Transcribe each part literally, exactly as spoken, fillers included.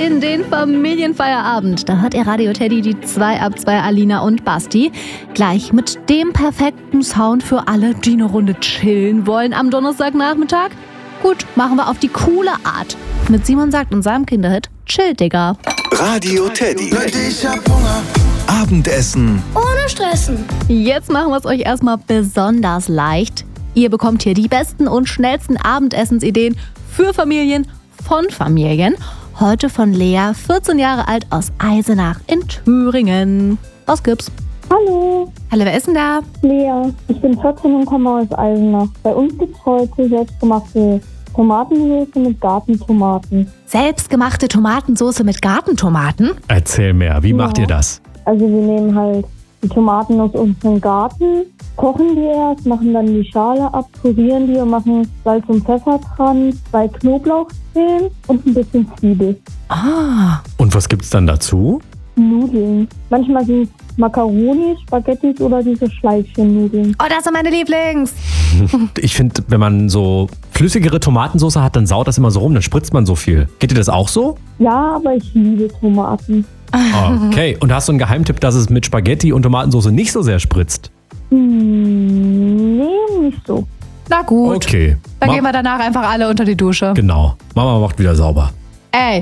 in den Familienfeierabend. Da hört ihr Radio Teddy die zwei ab zwei Alina und Basti. Gleich mit dem perfekten Sound für alle, die eine Runde chillen wollen am Donnerstagnachmittag. Gut, machen wir auf die coole Art. Mit Simon Sagt und seinem Kinderhit Chill, Digga. Radio Teddy. Leute, ich hab Hunger. Abendessen. Ohne Stressen. Jetzt machen wir es euch erstmal besonders leicht. Ihr bekommt hier die besten und schnellsten Abendessensideen für Familien von Familien. Heute von Lea, vierzehn Jahre alt, aus Eisenach in Thüringen. Was gibt's? Hallo, Hallo, wer ist denn da? Lea. Ich bin vierzehn und komme aus Eisenach. Bei uns gibt's heute selbstgemachte Tomatensauce mit Gartentomaten. Selbstgemachte Tomatensauce mit Gartentomaten? Erzähl mehr, wie Ja. macht ihr das? Also wir nehmen halt die Tomaten aus unserem Garten, kochen die erst, machen dann die Schale ab, pürieren die und machen Salz und Pfeffer dran, zwei Knoblauchzehen und ein bisschen Zwiebel. Ah, Und was gibt's dann dazu? Nudeln. Manchmal sind es Macaroni, Spaghettis oder diese Schleifchennudeln. oh, das sind meine Lieblings. Ich finde, wenn man so flüssigere Tomatensauce hat, dann saut das immer so rum, dann spritzt man so viel. Geht dir das auch so? Ja, aber ich liebe Tomaten. Okay, und hast du einen Geheimtipp, dass es mit Spaghetti und Tomatensauce nicht so sehr spritzt? Hm, nee, nicht so. Na gut, Okay. dann Ma- gehen wir danach einfach alle unter die Dusche. Genau. Mama macht wieder sauber. Ey.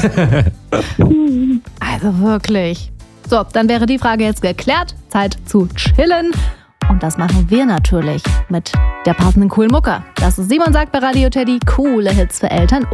Also wirklich. So, dann wäre die Frage jetzt geklärt. Zeit zu chillen. Und das machen wir natürlich mit der passenden coolen Mucke. Das ist Simon Sagt bei Radio Teddy. Coole Hits für Eltern